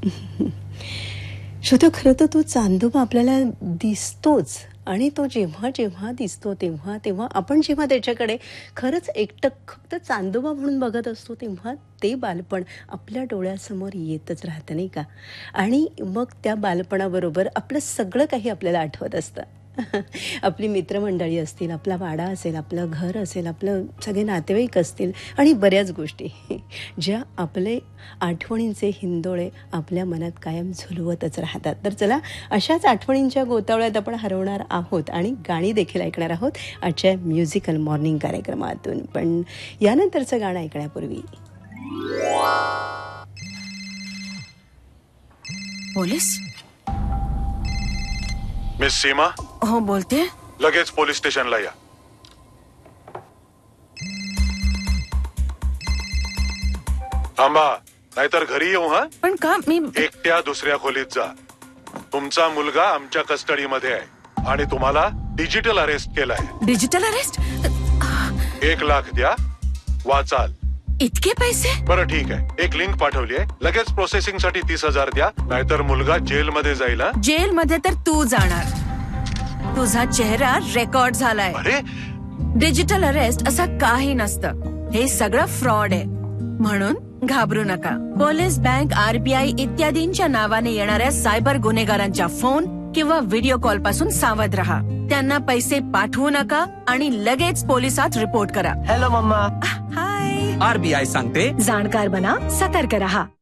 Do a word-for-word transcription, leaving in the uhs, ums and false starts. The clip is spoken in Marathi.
श्रोते, खरं तर तो चांदोबा आपल्याला दिसतोच आणि तो जेव्हा जेव्हा दिसतो तेव्हा तेव्हा आपण जेव्हा त्याच्याकडे खरंच एकटक फक्त चांदोबा म्हणून बघत असतो तेव्हा ते बालपण आपल्या डोळ्यासमोर येतच राहतं, नाही का? आणि मग त्या बालपणाबरोबर आपलं सगळं काही आपल्याला आठवत असतं. आपली मित्रमंडळी असतील, आपला वाडा असेल, आपलं घर असेल, आपलं सगळे नातेवाईक असतील आणि बऱ्याच गोष्टी ज्या आपले आठवणींचे हिंदोळे आपल्या मनात कायम झुलवतच राहतात. तर चला, अशाच आठवणींच्या गोतावळ्यात आपण हरवणार आहोत आणि गाणी देखील ऐकणार आहोत आजच्या म्युझिकल मॉर्निंग कार्यक्रमातून. पण यानंतरचं गाणं ऐकण्यापूर्वी पोलीस. मिस सीमा. हो, बोलते. लगेच पोलीस स्टेशनला या. थांबा, नाहीतर घरी येऊ. हा, पण का? मी एकट्या दुसऱ्या खोलीत जा. तुमचा मुलगा आमच्या कस्टडीमध्ये आहे आणि तुम्हाला डिजिटल अरेस्ट केलाय. Digital arrest? एक लाख द्या, वाचाल. इतके पैसे? बरं ठीक आहे, एक लिंक पाठवली आहे, लगेच प्रोसेसिंग साठी तीस हजार द्या, नाहीतर मुलगा जेल मध्ये जाईल. जेल मध्ये तर तू जाणार. तुझा चेहरा रेकॉर्ड झालाय. अरे, डिजिटल अरेस्ट असं काही नसतं. हे सगळं फ्रॉड आहे. म्हणून घाबरू नका. पोलीस, बँक, आरबीआय इत्यादींच्या नावाने येणाऱ्या सायबर गुन्हेगारांच्या फोन किंवा व्हिडिओ कॉल पासून सावध रहा. त्यांना पैसे पाठवू नका आणि लगेच पोलिसात रिपोर्ट करा. Hello mamma. हाय. आरबीआय सांगते, जाणकार बना, सतर्क रहा.